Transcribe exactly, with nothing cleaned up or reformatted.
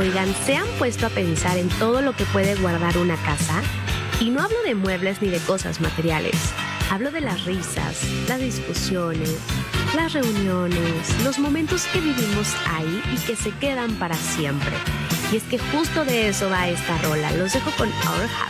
Oigan, ¿se han puesto a pensar en todo lo que puede guardar una casa? Y no hablo de muebles ni de cosas materiales. Hablo de las risas, las discusiones, las reuniones, los momentos que vivimos ahí y que se quedan para siempre. Y es que justo de eso va esta rola. Los dejo con Our House.